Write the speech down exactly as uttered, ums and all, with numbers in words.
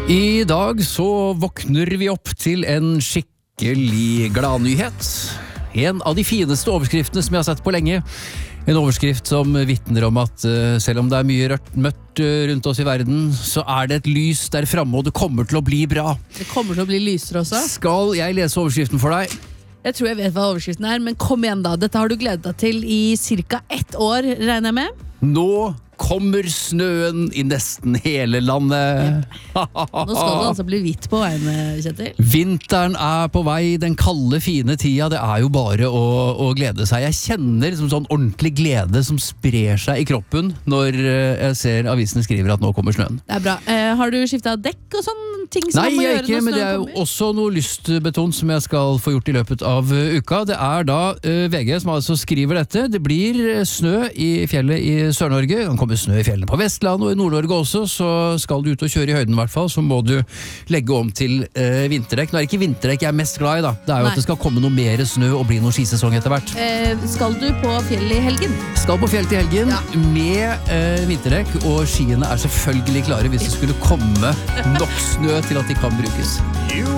I dag så våkner vi opp til en skikkelig gladnyhet. En av de fineste overskriftene som jeg har sett på lenge. En overskrift som vitner om at uh, selv om det er mye rødt, mørkt uh, rundt oss i verden, så er det et lys der fremme, og det kommer til å bli bra. Det kommer til å bli lysere også. Skal jeg lese overskriften for deg? Jeg tror jeg vet hva overskriften er, men kom igjen da. Dette har du gledet deg til i cirka ett år, regner jeg med? Nå kommer snøen i nesten hele landet. Nå skal det altså bli hvitt på veien, Kjetil. Vinteren er på vei, den kalde, fine tida. Det er jo bare å, å glede seg. Jeg kjenner liksom sånn ordentlig glede som sprer seg i kroppen når jeg ser avisene skriver at nå kommer snøen. Det er bra. Eh, har du skiftet dekk og sånn ting som Nei, man må jeg gjøre ikke, når men det er snøen jo kommer? også noe lystbetont som jeg skal få gjort i løpet av uh, uka. Det er da uh, V G som altså skriver dette. Det blir uh, snø i fjellet i Sør-Norge. Det kan komme snø i fjellene på Vestland og i Nord-Norge også, så skal du ut og kjøre i høyden i hvert fall, så må du legge om til uh, vinterdekk. Nå er det ikke vinterdekk jeg er mest glad i da. Det er jo Nei. at det skal komme noe mer snø og bli noe skisesong etter hvert. Eh, skal du på fjellet i helgen? Skal på fjell til helgen Ja. med uh, vinterdekk, og skiene er selvfølgelig klare hvis det skulle komme nok snø til at de kan brukes. You